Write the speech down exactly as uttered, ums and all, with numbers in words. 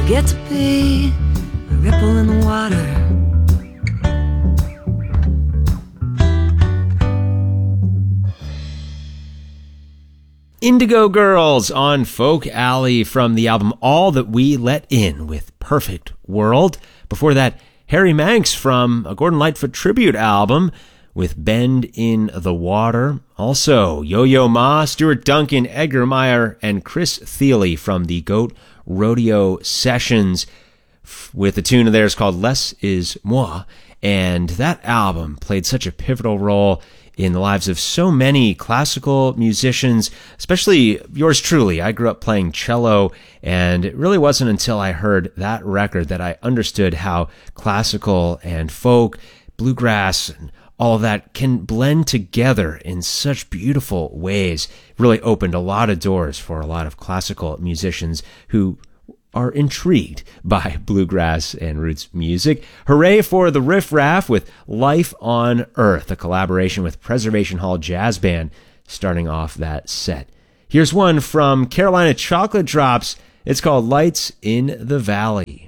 get to be a ripple in the water. Indigo Girls on Folk Alley from the album All That We Let In with Perfect World. Before that, Harry Manx from a Gordon Lightfoot tribute album with Bend in the Water. Also, Yo-Yo Ma, Stuart Duncan, Edgar Meyer, and Chris Thiele from the Goat Rodeo Sessions with a tune of theirs called Less Is Moi. And that album played such a pivotal role in the lives of so many classical musicians, especially yours truly. I grew up playing cello, and it really wasn't until I heard that record that I understood how classical and folk, bluegrass, and all of that can blend together in such beautiful ways. It really opened a lot of doors for a lot of classical musicians who are intrigued by bluegrass and roots music. Hooray for the Riff Raff with Life on Earth, a collaboration with Preservation Hall Jazz Band, starting off that set. Here's one from Carolina Chocolate Drops. It's called Lights in the Valley.